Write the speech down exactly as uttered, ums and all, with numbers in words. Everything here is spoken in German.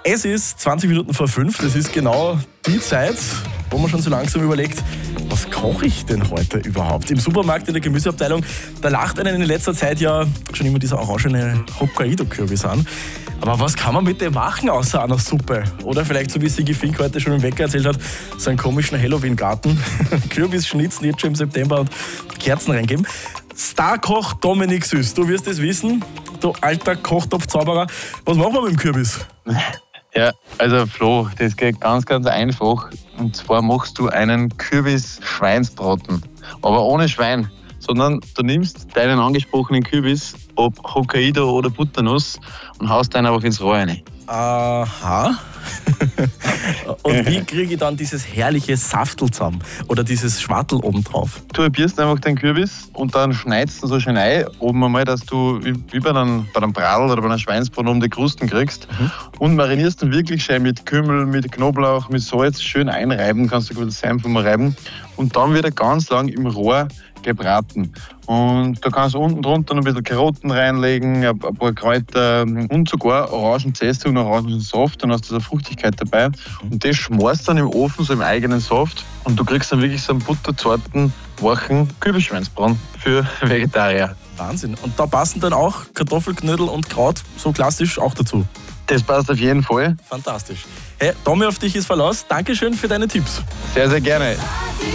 Es ist zwanzig Minuten vor fünf. Das ist genau die Zeit, wo man schon so langsam überlegt, was koche ich denn heute überhaupt? Im Supermarkt in der Gemüseabteilung, da lacht einen in letzter Zeit ja schon immer dieser orangene Hokkaido-Kürbis an. Aber was kann man mit dem machen außer einer Suppe? Oder vielleicht, so wie Sigi Fink heute schon im Wecker erzählt hat, so einen komischen Halloween-Garten. Kürbis schnitzen jetzt schon im September und Kerzen reingeben. Starkoch Dominik Süß, du wirst es wissen, du alter Kochtopf-Zauberer. Was machen wir mit dem Kürbis? Ja, also Flo, das geht ganz, ganz einfach. Und zwar machst du einen Kürbis-Schweinsbraten. Aber ohne Schwein, sondern du nimmst deinen angesprochenen Kürbis, ob Hokkaido oder Butternuss, und haust den einfach ins Rohr rein. Aha. Und wie kriege ich dann dieses herrliche Saftel zusammen? Oder dieses Schwartel oben drauf? Du halbierst einfach den Kürbis und dann schneidest du so schön ein, oben einmal, dass du wie bei einem, bei einem Bradl oder bei einem Schweinsbraten oben die Krusten kriegst. Mhm. Und marinierst dann wirklich schön mit Kümmel, mit Knoblauch, mit Salz schön einreiben, kannst du gut das Senf mal reiben. Und dann wird er ganz lang im Rohr gebraten. Und da kannst du unten drunter noch ein bisschen Karotten reinlegen, ein paar Kräuter und sogar Orangenzeste und Orangensaft. Dann hast du so eine Fruchtigkeit dabei. Und das schmorst dann im Ofen, so im eigenen Saft. Und du kriegst dann wirklich so einen butterzarten, wachen Kürbisschweinsbraten für Vegetarier. Wahnsinn. Und da passen dann auch Kartoffelknödel und Kraut so klassisch auch dazu. Das passt auf jeden Fall. Fantastisch. Hey, Tommy, auf dich ist Verlass. Dankeschön für deine Tipps. Sehr, sehr gerne.